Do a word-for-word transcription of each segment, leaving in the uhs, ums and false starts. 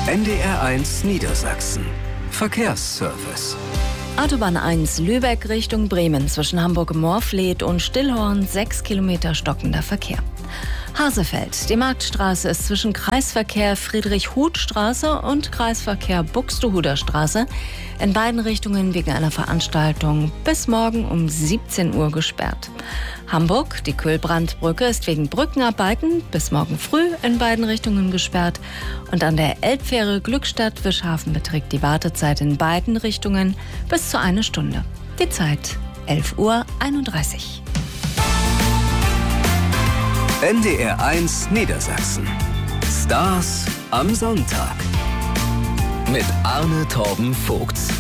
N D R eins Niedersachsen. Verkehrsservice. Autobahn eins Lübeck Richtung Bremen zwischen Hamburg-Morfleet und Stillhorn sechs Kilometer stockender Verkehr. Hasefeld. Die Marktstraße ist zwischen Kreisverkehr Friedrich-Huth-Straße und Kreisverkehr Buxtehuder Straße in beiden Richtungen wegen einer Veranstaltung bis morgen um siebzehn Uhr gesperrt. Hamburg. Die Kühlbrandbrücke ist wegen Brückenarbeiten bis morgen früh in beiden Richtungen gesperrt. Und an der Elbfähre Glückstadt-Wischhafen beträgt die Wartezeit in beiden Richtungen bis zu eine Stunde. Die Zeit elf Uhr einunddreißig. N D R eins Niedersachsen. Stars am Sonntag. Mit Arne Torben Vogts.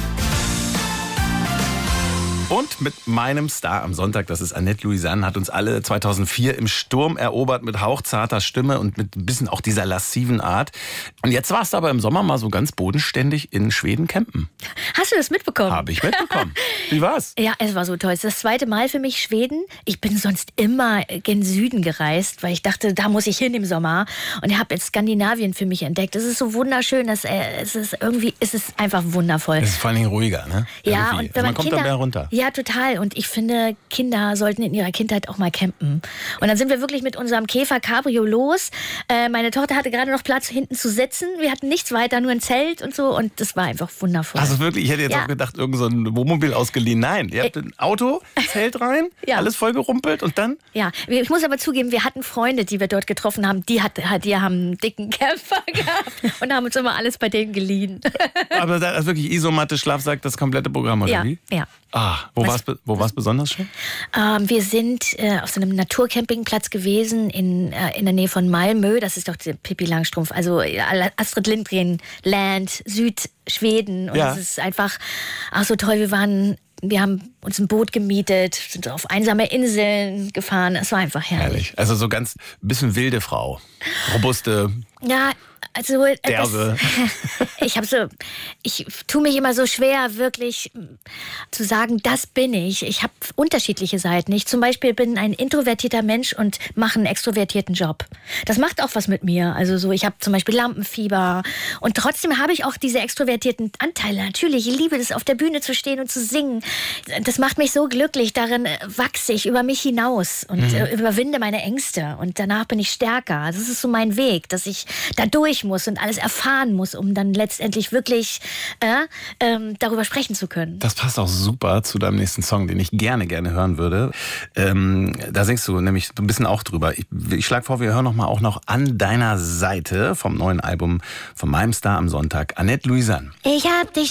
Und mit meinem Star am Sonntag, das ist Annette Louisanne, hat uns alle zweitausendvier im Sturm erobert mit hauchzarter Stimme und mit ein bisschen auch dieser lassiven Art. Und jetzt warst du aber im Sommer mal so ganz bodenständig in Schweden campen. Hast du das mitbekommen? Habe ich mitbekommen. Wie war's? Ja, es war so toll. Es ist das zweite Mal für mich Schweden. Ich bin sonst immer gen Süden gereist, weil ich dachte, da muss ich hin im Sommer. Und ich habe jetzt Skandinavien für mich entdeckt. Es ist so wunderschön. Das, äh, es ist irgendwie, es ist einfach wundervoll. Es ist vor allen Dingen ruhiger, ne? Ja, irgendwie. und wenn man, man kommt Kinder, dann mehr runter. Ja, total. Und ich finde, Kinder sollten in ihrer Kindheit auch mal campen. Und dann sind wir wirklich mit unserem Käfer Cabrio los. Äh, meine Tochter hatte gerade noch Platz, hinten zu sitzen. Wir hatten nichts weiter, nur ein Zelt und so. Und das war einfach wundervoll. Also wirklich, ich hätte jetzt Ja. auch gedacht, irgend so ein Wohnmobil ausgeliehen. Nein, ihr habt ein Auto, Zelt rein, Ja. alles vollgerumpelt und dann? Ja, ich muss aber zugeben, wir hatten Freunde, die wir dort getroffen haben, die, hat, die haben einen dicken Camper gehabt und haben uns immer alles bei denen geliehen. Aber da ist wirklich Isomatte, Schlafsack, das komplette Programm, oder Ja, wie? ja. Ah, wo Was- war's, be- wo war's besonders schön? Ähm, wir sind äh, auf so einem Naturcampingplatz gewesen in, äh, in der Nähe von Malmö. Das ist doch der Pippi Langstrumpf, also äh, Astrid Lindgren Land, Südschweden. Und Ja. es ist einfach auch so toll. Wir waren, wir haben uns ein Boot gemietet, sind auf einsame Inseln gefahren. Es war einfach herrlich. Herrlich. Also so ganz bisschen wilde Frau. Robuste, Ja, also äh, das, derbe. ich habe so, ich tue mich immer so schwer, wirklich zu sagen, das bin ich. Ich habe unterschiedliche Seiten. Ich zum Beispiel bin ein introvertierter Mensch und mache einen extrovertierten Job. Das macht auch was mit mir. Also so, ich habe zum Beispiel Lampenfieber und trotzdem habe ich auch diese extrovertierten Anteile. Natürlich, ich liebe es, auf der Bühne zu stehen und zu singen. Das macht mich so glücklich. Darin äh, wachse ich über mich hinaus und Mhm. äh, überwinde meine Ängste. Und danach bin ich stärker. Das ist so mein Weg, dass ich da durch muss und alles erfahren muss, um dann letztendlich wirklich äh, ähm, darüber sprechen zu können. Das passt auch super zu deinem nächsten Song, den ich gerne, gerne hören würde. Ähm, da singst du nämlich ein bisschen auch drüber. Ich, ich schlage vor, wir hören noch mal auch noch An deiner Seite vom neuen Album von meinem Star am Sonntag, Annette Louisanne. Ich hab dich